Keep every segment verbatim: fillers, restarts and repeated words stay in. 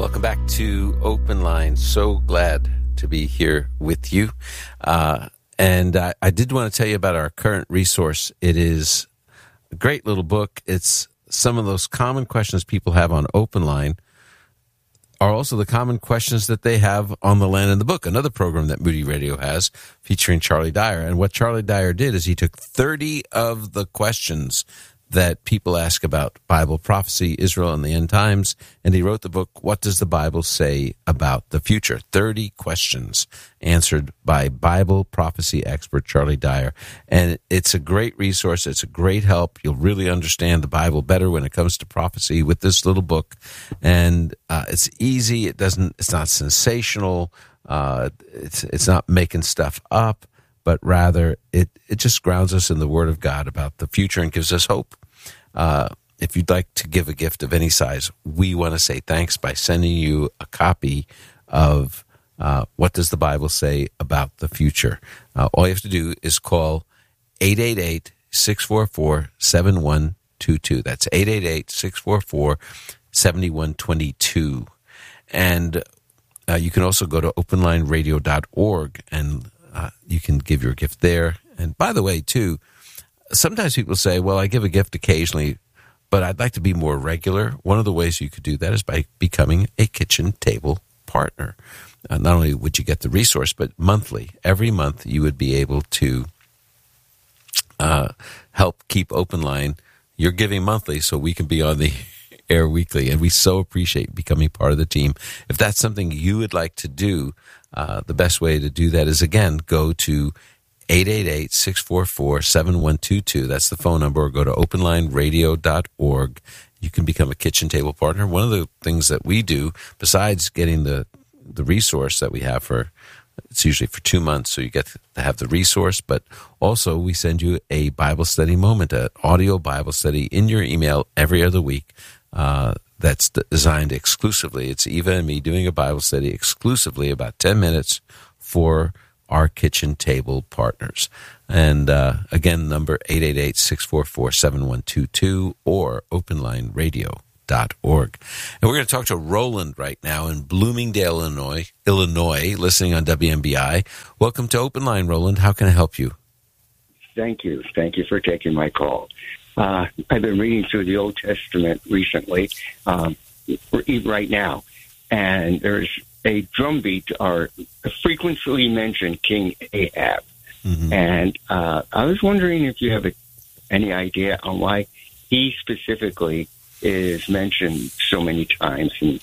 Welcome back to Open Line. So glad to be here with you. Uh, and I, I did want to tell you about our current resource. It is a great little book. It's some of those common questions people have on Open Line are also the common questions that they have on The Land in the Book, another program that Moody Radio has featuring Charlie Dyer. And what Charlie Dyer did is he took thirty of the questions that people ask about Bible prophecy, Israel, and the end times, and he wrote the book, What Does the Bible Say About the Future? thirty questions answered by Bible prophecy expert Charlie Dyer. And it's a great resource. It's a great help. You'll really understand the Bible better when it comes to prophecy with this little book. And uh, it's easy. It doesn't. It's not sensational. Uh, it's it's not making stuff up, but rather it, it just grounds us in the Word of God about the future and gives us hope. Uh, if you'd like to give a gift of any size, we want to say thanks by sending you a copy of uh, What Does the Bible Say About the Future? Uh, all you have to do is call eight eight eight, six four four, seven one two two. That's eight eight eight, six four four, seven one two two. And uh, you can also go to open line radio dot org and uh, you can give your gift there. And by the way, too, sometimes people say, well, I give a gift occasionally, but I'd like to be more regular. One of the ways you could do that is by becoming a kitchen table partner. Uh, not only would you get the resource, but monthly, every month you would be able to uh, help keep Open Line. You're giving monthly so we can be on the air weekly, and we so appreciate becoming part of the team. If that's something you would like to do, uh, the best way to do that is, again, go to eight eight eight, six four four, seven one two two. That's the phone number. Or go to open line radio dot org. You can become a kitchen table partner. One of the things that we do, besides getting the the resource that we have for, it's usually for two months, so you get to have the resource, but also we send you a Bible study moment, an audio Bible study in your email every other week uh, that's designed exclusively. It's Eva and me doing a Bible study exclusively, about ten minutes for our kitchen table partners. And uh, again, number eight eight eight, six four four, seven one two two or open line radio dot org. And we're going to talk to Roland right now in Bloomingdale, Illinois, Illinois, listening on W M B I. Welcome to Open Line, Roland. How can I help you? Thank you. Thank you for taking my call. Uh, I've been reading through the Old Testament recently, um, right now, and there's a drumbeat or frequently mentioned King Ahab. Mm-hmm. And uh, I was wondering if you have a, any idea on why he specifically is mentioned so many times in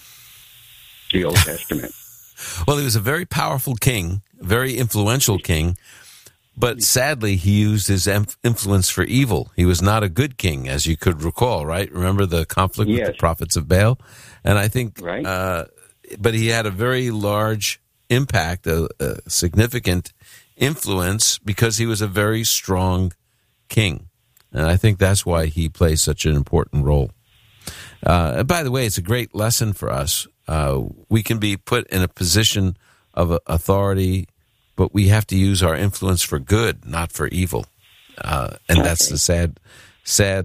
the Old Testament. Well, he was a very powerful king, very influential king, but sadly he used his influence for evil. He was not a good king, as you could recall, right? Remember the conflict yes. with the prophets of Baal? And I think... Right. Uh, but he had a very large impact, a, a significant influence, because he was a very strong king. And I think that's why he plays such an important role. Uh, and by the way, it's a great lesson for us. Uh, we can be put in a position of authority, but we have to use our influence for good, not for evil. Uh, and that's the sad, sad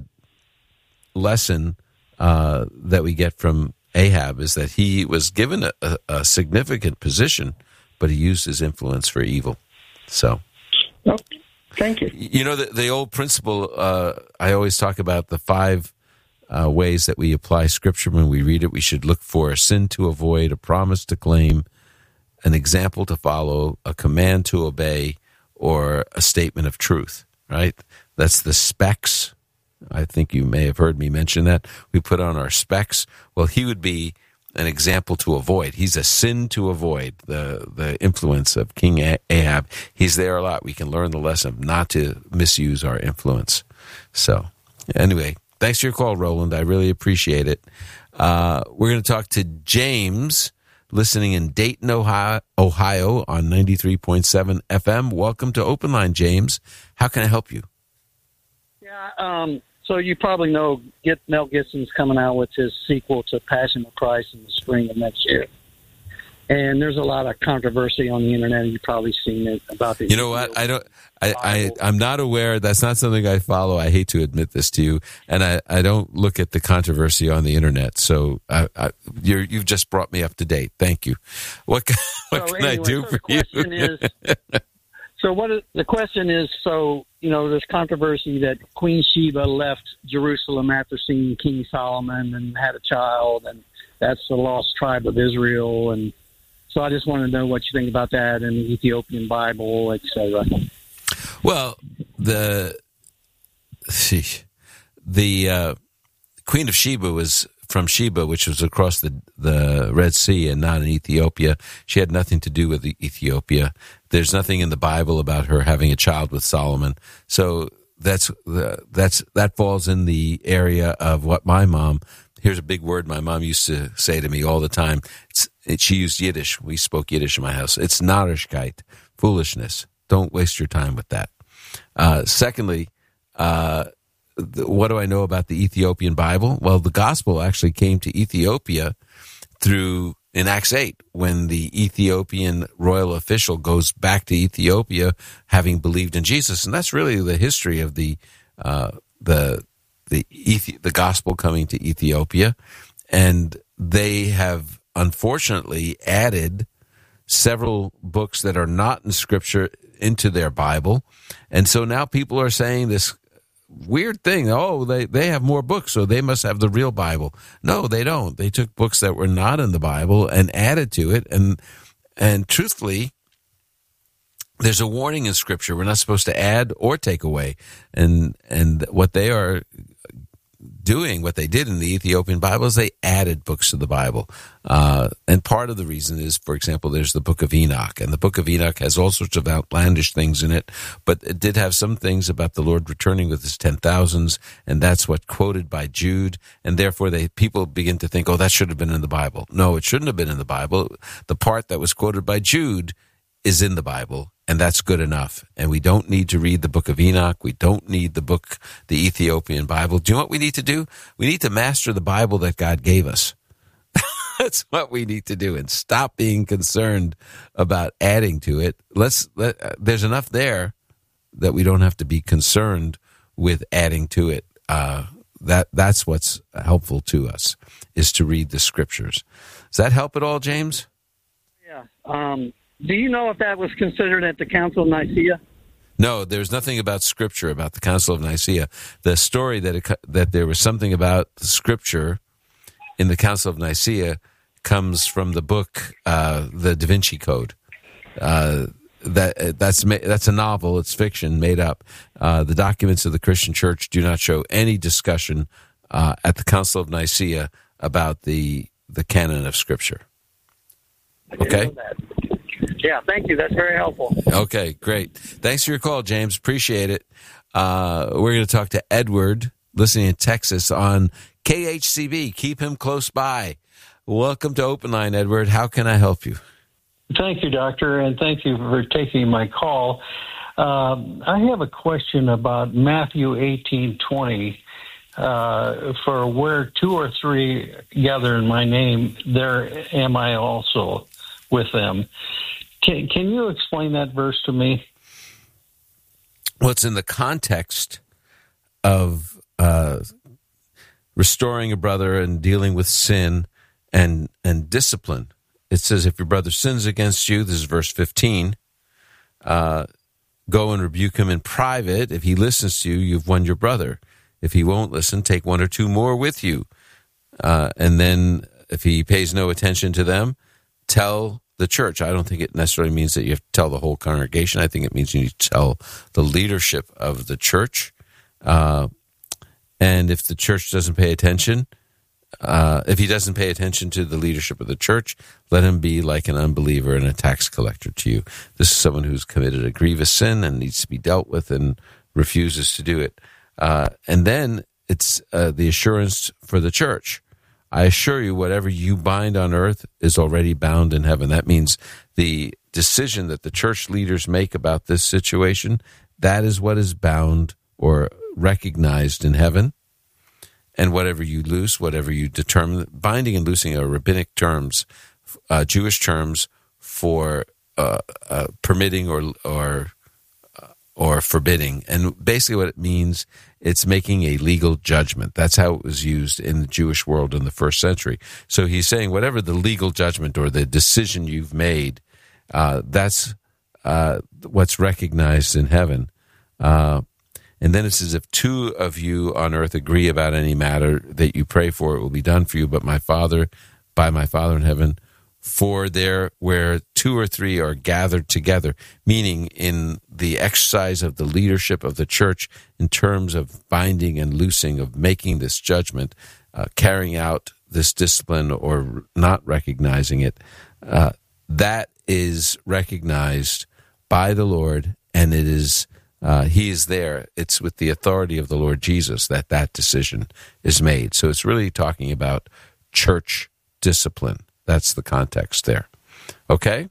lesson uh, that we get from Ahab, is that he was given a, a, a significant position, but he used his influence for evil. So, well, thank you. You know, the, the old principle, uh, I always talk about the five uh, ways that we apply Scripture when we read it. We should look for a sin to avoid, a promise to claim, an example to follow, a command to obey, or a statement of truth, right? That's the specs. I think you may have heard me mention that. We put on our specs. Well, he would be an example to avoid. He's a sin to avoid, the the influence of King Ahab. He's there a lot. We can learn the lesson of not to misuse our influence. So, anyway, thanks for your call, Roland. I really appreciate it. Uh, we're going to talk to James, listening in Dayton, Ohio, Ohio on ninety-three point seven F M. Welcome to Open Line, James. How can I help you? Yeah, um, so you probably know Get Mel Gibson's coming out with his sequel to Passion of Christ in the spring of next year. And there's a lot of controversy on the internet, and you've probably seen it about the. You know what? I don't. I, I I'm not aware. That's not something I follow. I hate to admit this to you, and I, I don't look at the controversy on the internet. So I, I, you're you've just brought me up to date. Thank you. What can, what so can anyway, I do so for the you? question is, so what is, the question is? So you know, there's controversy that Queen Sheba left Jerusalem after seeing King Solomon and had a child, and that's the lost tribe of Israel. And so I just want to know what you think about that and the Ethiopian Bible, et cetera. Well, the see, the uh, Queen of Sheba was from Sheba, which was across the, the Red Sea and not in Ethiopia. She had nothing to do with Ethiopia. There's nothing in the Bible about her having a child with Solomon. So that's the, that's that falls in the area of what my mom. Here's a big word my mom used to say to me all the time. It's, it, she used Yiddish. We spoke Yiddish in my house. It's narishkeit, foolishness. Don't waste your time with that. Uh, secondly, uh, the, what do I know about the Ethiopian Bible? Well, the gospel actually came to Ethiopia through in Acts eight, when the Ethiopian royal official goes back to Ethiopia having believed in Jesus. And that's really the history of the uh, the the Ethi- the gospel coming to Ethiopia. And they have unfortunately added several books that are not in Scripture into their Bible. And so now people are saying this weird thing, oh, they, they have more books, so they must have the real Bible. No, they don't. They took books that were not in the Bible and added to it. And and truthfully, there's a warning in Scripture. We're not supposed to add or take away. And and what they are doing, what they did in the Ethiopian Bible, is they added books to the Bible. Uh, and part of the reason is, for example, there's the Book of Enoch. And the Book of Enoch has all sorts of outlandish things in it, but it did have some things about the Lord returning with his ten thousands, and that's what quoted by Jude. And therefore, they people begin to think, oh, that should have been in the Bible. No, it shouldn't have been in the Bible. The part that was quoted by Jude is in the Bible, and that's good enough. And we don't need to read the Book of Enoch. We don't need the book, the Ethiopian Bible. Do you know what we need to do? We need to master the Bible that God gave us. That's what we need to do, and stop being concerned about adding to it. Let's let, uh, there's enough there that we don't have to be concerned with adding to it. Uh, that that's what's helpful to us, is to read the Scriptures. Does that help at all, James? Yeah. Um, do you know if that was considered at the Council of Nicaea? No, there's nothing about Scripture about the Council of Nicaea. The story that it, that there was something about the Scripture in the Council of Nicaea comes from the book, uh, the Da Vinci Code. Uh, that that's that's a novel. It's fiction made up. Uh, the documents of the Christian Church do not show any discussion uh, at the Council of Nicaea about the the canon of Scripture. Okay. Yeah, thank you. That's very helpful. Okay, great. Thanks for your call, James. Appreciate it. Uh, we're going to talk to Edward, listening in Texas on K H C B. Keep him close by. Welcome to Open Line, Edward. How can I help you? Thank you, Doctor, and thank you for taking my call. Um, I have a question about Matthew eighteen twenty. Uh, for where two or three gather in my name, there am I also with them. Can, can you explain that verse to me? Well, it's in the context of uh, restoring a brother and dealing with sin and and discipline. It says, if your brother sins against you, this is verse fifteen, uh, go and rebuke him in private. If he listens to you, you've won your brother. If he won't listen, take one or two more with you. Uh, and then if he pays no attention to them, tell the church. I don't think it necessarily means that you have to tell the whole congregation. I think it means you need to tell the leadership of the church. Uh, and if the church doesn't pay attention, uh, if he doesn't pay attention to the leadership of the church, let him be like an unbeliever and a tax collector to you. This is someone who's committed a grievous sin and needs to be dealt with and refuses to do it. Uh, and then it's uh, the assurance for the church. I assure you, whatever you bind on earth is already bound in heaven. That means the decision that the church leaders make about this situation, that is what is bound or recognized in heaven. And whatever you loose, whatever you determine, binding and loosing are rabbinic terms uh, Jewish terms for uh, uh, permitting or or uh, or forbidding, and basically what it means, it's making a legal judgment. That's how it was used in the Jewish world in the first century. So he's saying whatever the legal judgment or the decision you've made, uh, that's uh, what's recognized in heaven. Uh, and then it says, if two of you on earth agree about any matter that you pray for, it will be done for you. But my Father, by my Father in heaven, for there where two or three are gathered together, meaning in the exercise of the leadership of the church in terms of binding and loosing, of making this judgment, uh, carrying out this discipline or not recognizing it, uh, that is recognized by the Lord, and it is uh, he is there. It's with the authority of the Lord Jesus that that decision is made. So it's really talking about church discipline. That's the context there. Okay?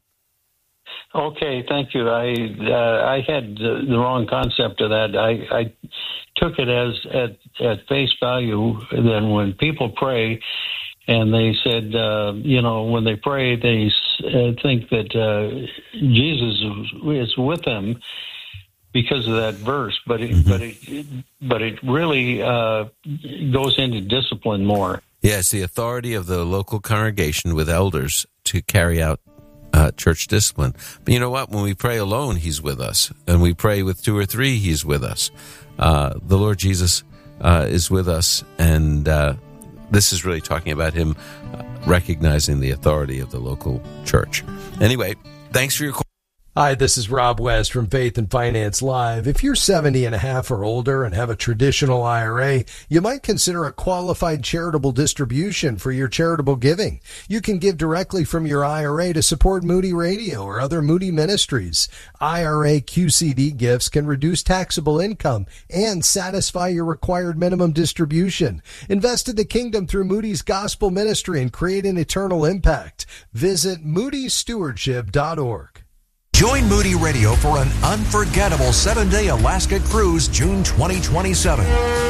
Okay, thank you. I uh, I had the, the wrong concept of that. I, I took it as at, at face value. Then when people pray, and they said, uh, you know, when they pray, they uh, think that uh, Jesus is with them because of that verse. But it, mm-hmm. but it but it really uh, goes into discipline more. Yes, the authority of the local congregation with elders to carry out uh, church discipline. But you know what? When we pray alone, he's with us. And we pray with two or three, he's with us. Uh, the Lord Jesus uh, is with us. And uh, this is really talking about him uh, recognizing the authority of the local church. Anyway, thanks for your call. Hi, this is Rob West from Faith and Finance Live. If you're seventy and a half or older and have a traditional I R A, you might consider a qualified charitable distribution for your charitable giving. You can give directly from your I R A to support Moody Radio or other Moody ministries. I R A Q C D gifts can reduce taxable income and satisfy your required minimum distribution. Invest in the kingdom through Moody's Gospel Ministry and create an eternal impact. Visit moody stewardship dot org. Join Moody Radio for an unforgettable seven-day Alaska cruise June twenty twenty-seven.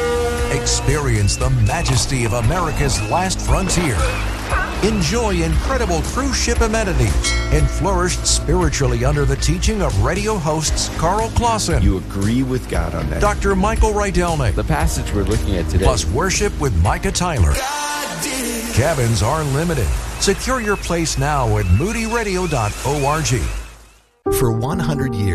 Experience the majesty of America's last frontier. Enjoy incredible cruise ship amenities and flourish spiritually under the teaching of radio hosts Carl Clausen. You agree with God on that. Doctor Michael Rydelnik. The passage we're looking at today. Plus worship with Micah Tyler. Cabins are limited. Secure your place now at moody radio dot org. For one hundred years,